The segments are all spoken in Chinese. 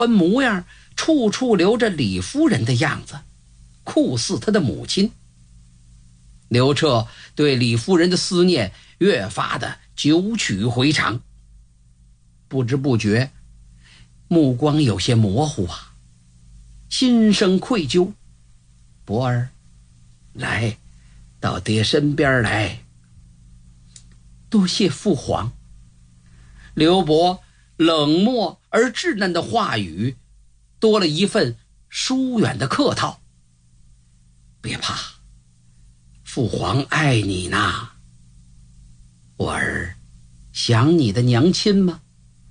模样处处留着李夫人的样子，酷似她的母亲。刘彻对李夫人的思念越发的久曲回肠，不知不觉目光有些模糊啊，心生愧疚。伯儿，来到爹身边来。多谢父皇。刘伯冷漠而稚嫩的话语多了一份疏远的客套。别怕，父皇爱你呢。我儿想你的娘亲吗？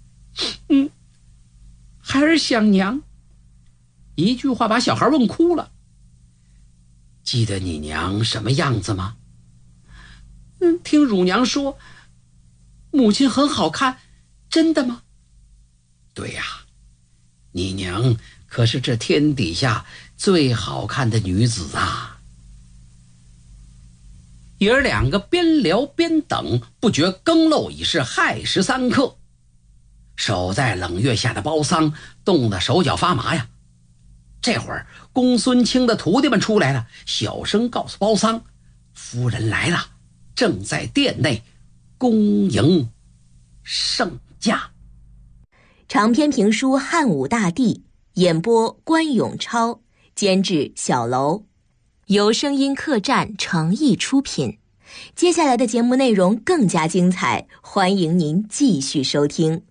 孩儿想娘。一句话把小孩问哭了。记得你娘什么样子吗？听乳娘说母亲很好看，真的吗？对呀，你娘可是这天底下最好看的女子啊。爷儿两个边聊边等，不觉更漏已是亥时3刻。守在冷月下的包桑冻得手脚发麻呀。这会儿公孙卿的徒弟们出来了，小声告诉包桑，夫人来了，正在殿内恭迎圣驾。 长篇评书《汉武大帝》，演播关永超，监制小楼，由声音客栈诚意出品。接下来的节目内容更加精彩，欢迎您继续收听。